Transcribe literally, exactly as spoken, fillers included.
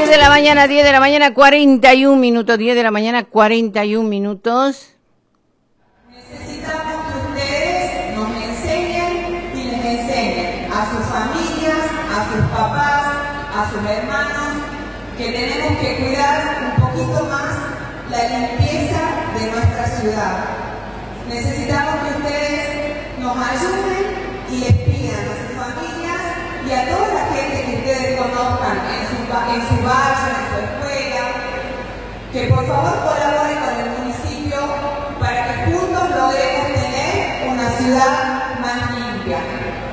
de la mañana, diez de la mañana, cuarenta y un minutos, diez de la mañana, cuarenta y un minutos. Necesitamos que ustedes nos enseñen y les enseñen a sus familias, a sus papás, a sus hermanos, que tenemos que cuidar un poquito más la limpieza de nuestra ciudad. Necesitamos que ustedes nos ayuden y les pidan a sus familias y a toda la gente que ustedes conozcan en su, en su barrio, en su escuela, que por favor colaboren con el municipio para que juntos logremos tener una ciudad